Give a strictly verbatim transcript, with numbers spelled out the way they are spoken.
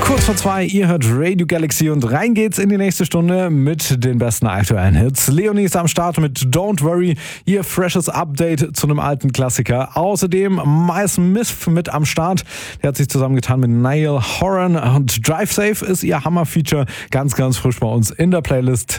Kurz vor zwei, ihr hört Radio Galaxy und rein geht's in die nächste Stunde mit den besten aktuellen Hits. Leonie ist am Start mit Don't Worry, ihr freshes Update zu einem alten Klassiker. Außerdem Miles Smith mit am Start. Der hat sich zusammengetan mit Niall Horan und Drive Safe ist ihr Hammer-Feature. Ganz, ganz frisch bei uns in der Playlist.